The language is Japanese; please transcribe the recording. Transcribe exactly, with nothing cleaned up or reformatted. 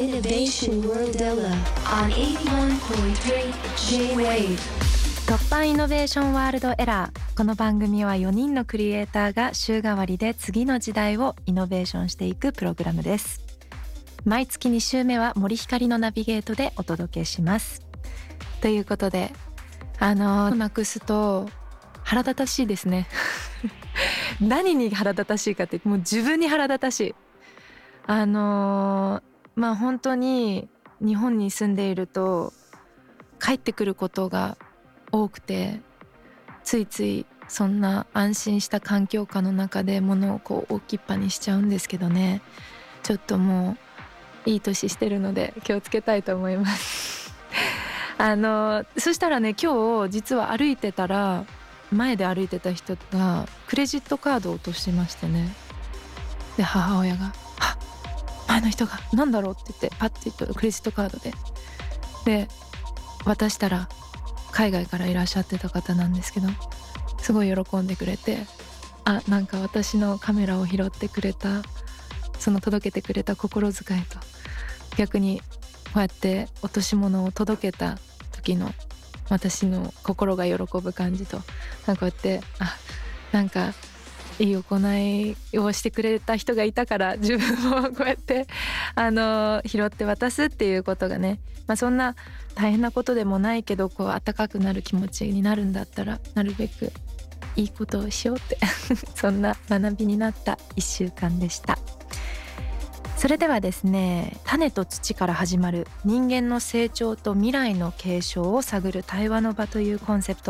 Innovation World Ella on エイティワンポイントスリー J-Wave。 突破イノベーションワールドエラー。この番組はよにんのクリエイターが週替わりで次の時代をイノベーションしていくプログラムです。毎月に週目は森ひかりのナビゲートでお届けします。ということで、あのなくすと腹立たしいですね何に腹立たしいかって、もう自分に腹立たしい。あのまあ本当に日本に住んでいると帰ってくることが多くて、ついついそんな安心した環境下の中で物をこう大きっぱにしちゃうんですけどね。ちょっともういい年してるので気をつけたいと思いますあのそしたらね、今日実は歩いてたら、前で歩いてた人がクレジットカードを落としてましてね。で母親が「あ、前の人がなんだろう?」って言ってパッて言ったクレジットカードでで渡したら、海外からいらっしゃってた方なんですけど、すごい喜んでくれて、あ、なんか私のカメラを拾ってくれた、その届けてくれた心遣いと、逆にこうやって落とし物を届けた時の私の心が喜ぶ感じと、なんかこうやって、あ、なんかいい行いをしてくれた人がいたから自分もこうやってあの拾って渡すっていうことがね、まあ、そんな大変なことでもないけど、こう温かくなる気持ちになるんだったら、なるべくいいことをしようってそんな学びになったいっしゅうかんでした。それではですね、種と土から始まる人間の成長と未来の継承を探る対話の場というコンセプト